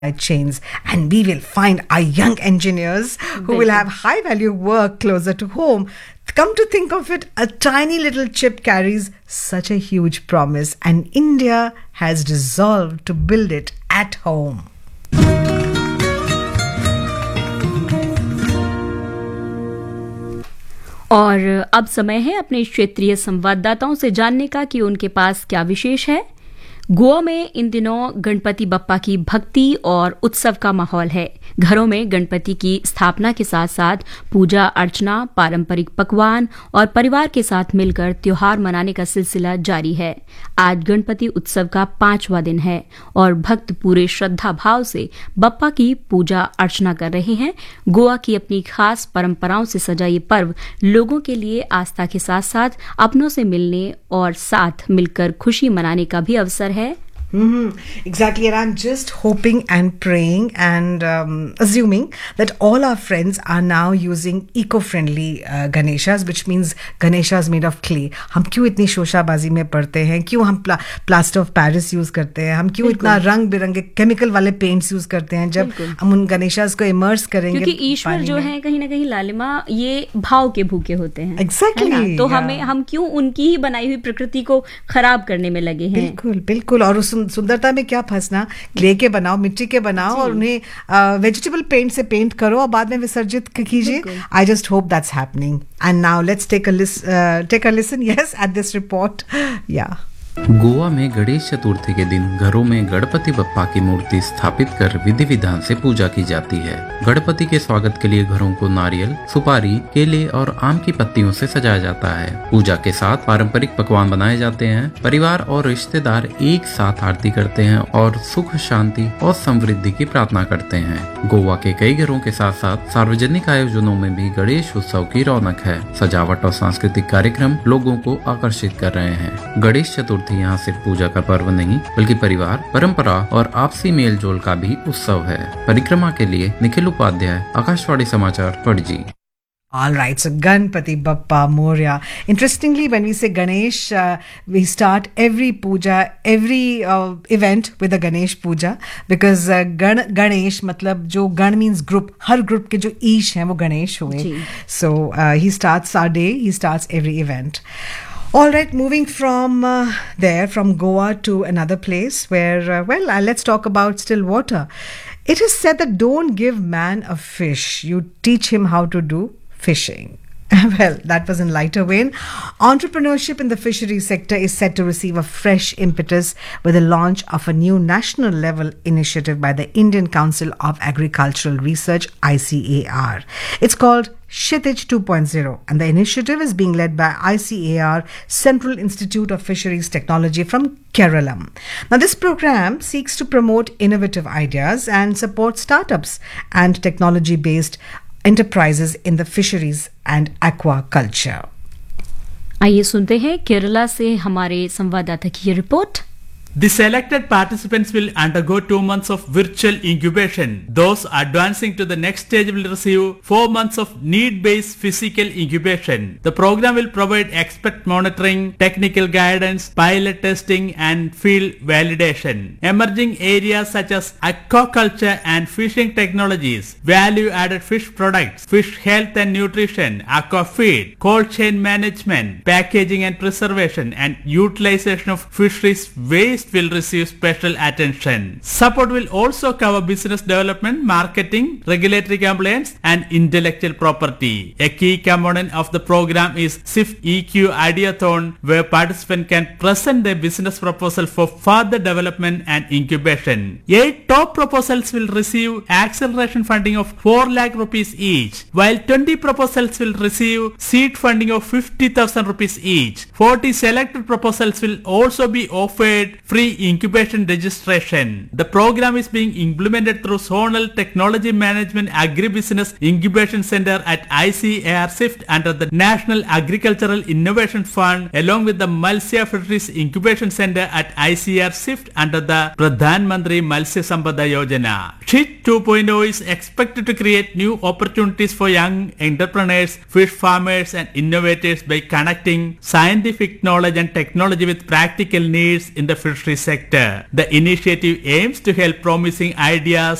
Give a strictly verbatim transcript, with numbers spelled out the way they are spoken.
chains, and we will find our young engineers who will have high value work closer to home. Come to think of it, a tiny little chip carries such a huge promise, and India has resolved to build it at home. और अब समय है अपने क्षेत्रीय संवाददाताओं से जानने का कि उनके पास क्या विशेष है। गोवा में इन दिनों गणपति बप्पा की भक्ति और उत्सव का माहौल है। घरों में गणपति की स्थापना के साथ साथ पूजा अर्चना, पारंपरिक पकवान और परिवार के साथ मिलकर त्योहार मनाने का सिलसिला जारी है। आज गणपति उत्सव का पांचवा दिन है और भक्त पूरे श्रद्धा भाव से बप्पा की पूजा अर्चना कर रहे हैं। गोवा की अपनी खास परंपराओं से सजा ये पर्व लोगों के लिए आस्था के साथ साथ अपनों से मिलने और साथ मिलकर खुशी मनाने का भी अवसर है। Mm-hmm. Exactly, and I'm just hoping and praying and um, assuming that all our friends are now using eco-friendly uh, Ganeshas, which means Ganeshas made of clay. हम क्यों इतनी शोशाबाजी में पड़ते हैं, क्यों हम प्ला, प्लास्टर ऑफ पेरिस यूज करते हैं, हम क्यों इतना रंग बिरंगे केमिकल वाले पेंट्स यूज करते हैं जब हम उन गणेशास को इमर्स करेंगे। क्योंकि ईश्वर जो है कहीं ना कहीं लालिमा ये भाव के भूखे होते हैं। एग्जैक्टली, तो हमें हम क्यों उनकी ही बनाई हुई प्रकृति को खराब करने में लगे हैं। बिल्कुल बिल्कुल, और उस सुंदरता में क्या फंसना, क्ले के बनाओ, मिट्टी के बनाओ और उन्हें वेजिटेबल पेंट से पेंट करो और बाद में विसर्जित कीजिए। I just hope that's happening. And now let's take a take a listen yes at this report. या गोवा में गणेश चतुर्थी के दिन घरों में गणपति बप्पा की मूर्ति स्थापित कर विधि विधान से पूजा की जाती है। गणपति के स्वागत के लिए घरों को नारियल, सुपारी, केले और आम की पत्तियों से सजाया जाता है। पूजा के साथ पारंपरिक पकवान बनाए जाते हैं। परिवार और रिश्तेदार एक साथ आरती करते हैं और सुख, शांति और समृद्धि की प्रार्थना करते हैं। गोवा के कई घरों के साथ साथ सार्वजनिक आयोजनों में भी गणेश उत्सव की रौनक है। सजावट और सांस्कृतिक कार्यक्रम लोगों को आकर्षित कर रहे हैं। गणेश चतुर्थी यहाँ सिर्फ पूजा का पर्व नहीं बल्कि परिवार, परंपरा और आपसी मेल जोल का भी उत्सव है। परिक्रमा के लिए निखिल उपाध्याय, आकाशवाणी समाचार, Panaji. All right, so Ganpati Bappa Moria. Interestingly, when we say Ganesh, uh, we start every puja, every uh, event with a Ganesh puja, because uh, Gan Ganesh मतलब जो गण means group, हर group के जो ईश हैं वो गणेश हुए. So uh, he starts our day, he starts every event. All right, moving from uh, there, from Goa to another place where, uh, well, uh, let's talk about still water. It is said that don't give man a fish, you teach him how to do fishing. Well, that was in lighter vein. Entrepreneurship in the fisheries sector is set to receive a fresh impetus with the launch of a new national level initiative by the Indian Council of Agricultural Research, I C A R. It's called Kshitij two point oh, and the initiative is being led by I C A R Central Institute of Fisheries Technology from Kerala. Now, this program seeks to promote innovative ideas and support startups and technology-based enterprises in the fisheries and aquaculture. आइए सुनते हैं केरला से हमारे संवाददाता की ये report. The selected participants will undergo two months of virtual incubation. Those advancing to the next stage will receive four months of need-based physical incubation. The program will provide expert monitoring, technical guidance, pilot testing, and field validation. Emerging areas such as aquaculture and fishing technologies, value-added fish products, fish health and nutrition, aquafeed, cold chain management, packaging and preservation, and utilization of fisheries waste will receive special attention. Support will also cover business development, marketing, regulatory compliance, and intellectual property. A key component of the program is SIFT E Q Ideathon, where participants can present their business proposal for further development and incubation. Eight top proposals will receive acceleration funding of four lakh rupees each, while twenty proposals will receive seed funding of fifty thousand rupees each. forty selected proposals will also be offered free incubation registration. The program is being implemented through Zonal Technology Management Agribusiness Incubation Center at I C A R SIFT under the National Agricultural Innovation Fund, along with the Matsya Fisheries Incubation Center at I C A R SIFT under the Pradhan Mantri Matsya Sampada Yojana. Kshitij two point oh is expected to create new opportunities for young entrepreneurs, fish farmers and innovators by connecting scientific knowledge and technology with practical needs in the fisheries industry sector. The initiative aims to help promising ideas